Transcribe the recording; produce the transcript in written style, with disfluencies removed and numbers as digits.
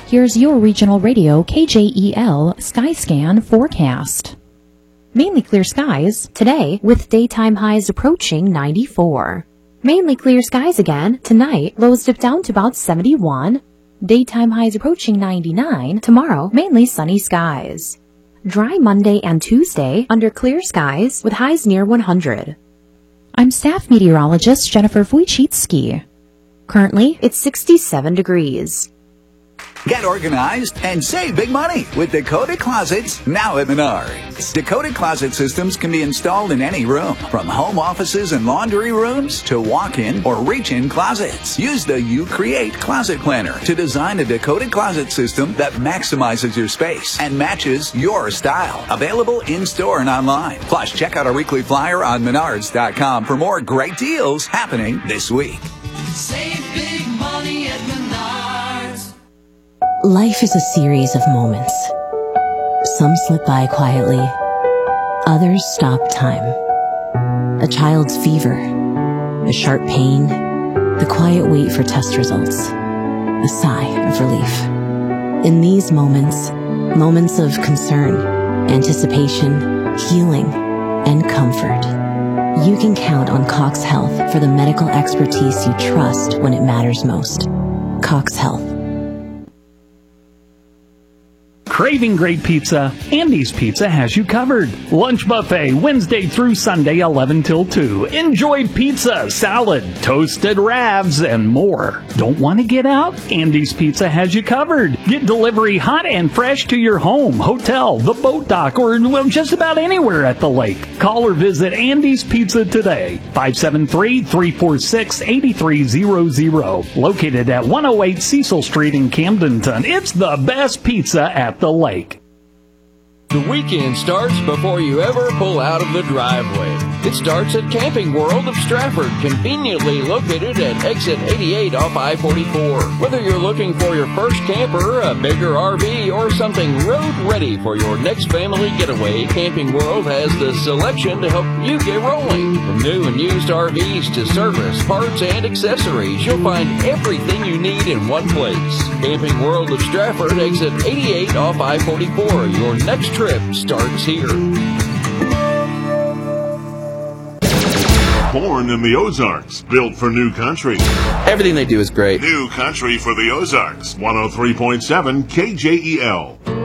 Here's your regional radio KJEL Skyscan forecast. Mainly clear skies today with daytime highs approaching 94. Mainly clear skies again tonight, lows dip down to about 71. Daytime highs approaching 99. Tomorrow, mainly sunny skies. Dry Monday and Tuesday under clear skies with highs near 100. I'm staff meteorologist Jennifer Wojcicki. Currently, it's 67 degrees. Get organized and save big money with Dakota Closets now at Menards. Dakota Closet systems can be installed in any room, from home offices and laundry rooms to walk-in or reach-in closets. Use the You Create Closet Planner to design a Dakota Closet system that maximizes your space and matches your style. Available in-store and online. Plus, check out our weekly flyer on Menards.com for more great deals happening this week. Save big money at Menards. Life is a series of moments. Some slip by quietly. Others stop time. A child's fever. A sharp pain. The quiet wait for test results. A sigh of relief. In these moments, moments of concern, anticipation, healing, and comfort, you can count on Cox Health for the medical expertise you trust when it matters most. Cox Health. Craving great pizza? Andy's Pizza has you covered. Lunch buffet Wednesday through Sunday 11 till 2. Enjoy pizza, salad, toasted ravs, and more. Don't want to get out? Andy's Pizza has you covered. Get delivery hot and fresh to your home, hotel, the boat dock, or just about anywhere at the lake. Call or visit Andy's Pizza today. 573-346-8300. Located at 108 Cecil Street in Camdenton. It's the best pizza at the lake. The weekend starts before you ever pull out of the driveway. It starts at Camping World of Stratford, conveniently located at exit 88 off I-44. Whether you're looking for your first camper, a bigger RV, or something road ready for your next family getaway, Camping World has the selection to help you get rolling. From new and used RVs to service, parts, and accessories, you'll find everything you need in one place. Camping World of Stratford, exit 88 off I-44. Your next trip starts here. Born in the Ozarks, built for new country. Everything they do is great. New country for the Ozarks. 103.7 KJEL.